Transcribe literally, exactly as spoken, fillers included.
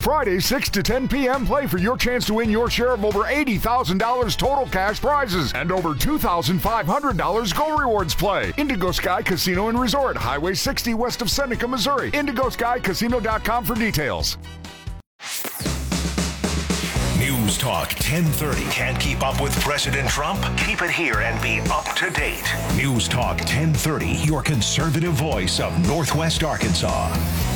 Friday, six to ten p.m., play for your chance to win your share of over eighty thousand dollars total cash prizes and over two thousand five hundred dollars Go Rewards play. Indigo Sky Casino and Resort, Highway sixty west of Seneca, Missouri. indigo sky casino dot com for details. News Talk ten thirty. Can't keep up with President Trump? Keep it here and be up to date. News Talk ten thirty, your conservative voice of Northwest Arkansas.